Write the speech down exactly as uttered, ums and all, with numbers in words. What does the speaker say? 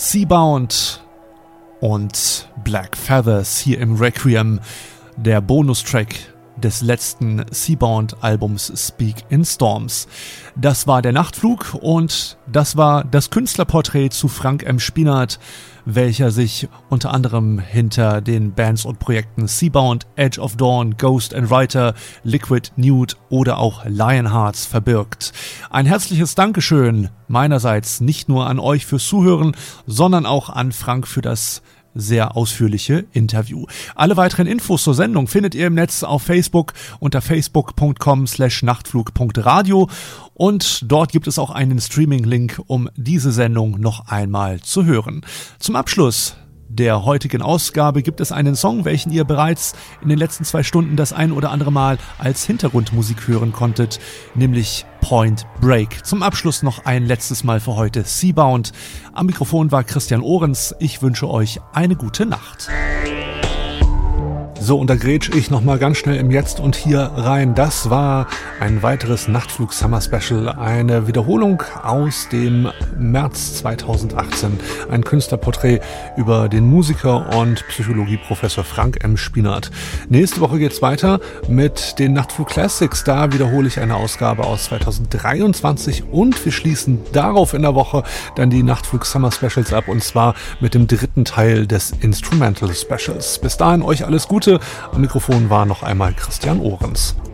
Seabound und Black Feathers hier im Requiem, der Bonustrack des letzten Seabound-Albums Speak in Storms. Das war der Nachtflug und das war das Künstlerporträt zu Frank M. Spinat, welcher sich unter anderem hinter den Bands und Projekten Seabound, Edge of Dawn, Ghost and Writer, Liquid Nude oder auch Lionhearts verbirgt. Ein herzliches Dankeschön meinerseits nicht nur an euch fürs Zuhören, sondern auch an Frank für das sehr ausführliche Interview. Alle weiteren Infos zur Sendung findet ihr im Netz auf Facebook unter facebook punkt com slash nachtflug punkt radio und dort gibt es auch einen Streaming-Link, um diese Sendung noch einmal zu hören. Zum Abschluss der heutigen Ausgabe gibt es einen Song, welchen ihr bereits in den letzten zwei Stunden das ein oder andere Mal als Hintergrundmusik hören konntet, nämlich Point Break. Zum Abschluss noch ein letztes Mal für heute Seabound. Am Mikrofon war Christian Ohrens. Ich wünsche euch eine gute Nacht. So, und da grätsch ich nochmal ganz schnell im Jetzt und Hier rein. Das war ein weiteres Nachtflug Summer Special, eine Wiederholung aus dem März zweitausendachtzehn. Ein Künstlerporträt über den Musiker und Psychologieprofessor Frank M. Spinat. Nächste Woche geht's weiter mit den Nachtflug Classics. Da wiederhole ich eine Ausgabe aus zweitausenddreiundzwanzig und wir schließen darauf in der Woche dann die Nachtflug Summer Specials ab und zwar mit dem dritten Teil des Instrumental Specials. Bis dahin euch alles Gute. Am Mikrofon war noch einmal Christian Ohrens.